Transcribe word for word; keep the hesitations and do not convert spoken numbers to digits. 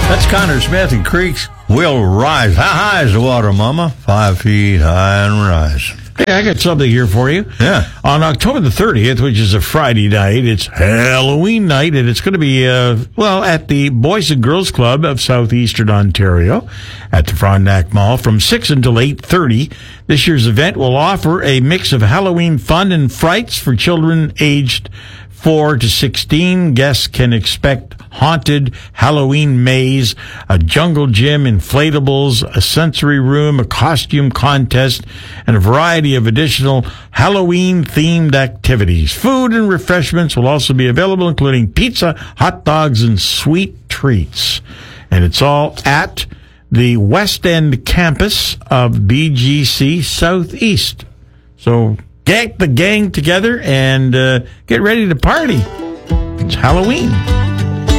That's Connor Smith and Creeks will rise. How high is the water, Mama? Five feet high and rising. Hey, I got something here for you. Yeah. On October the thirtieth, which is a Friday night, it's Halloween night, and it's going to be, uh, well, at the Boys and Girls Club of Southeastern Ontario at the Frontenac Mall from six until eight thirty. This year's event will offer a mix of Halloween fun and frights for children aged four to sixteen. Guests can expect haunted Halloween maze, a jungle gym, inflatables, a sensory room, a costume contest, and a variety of additional Halloween-themed activities. Food and refreshments will also be available, including pizza, hot dogs, and sweet treats. And it's all at the West End campus of B G C Southeast. So get the gang together and uh, get ready to party. It's Halloween.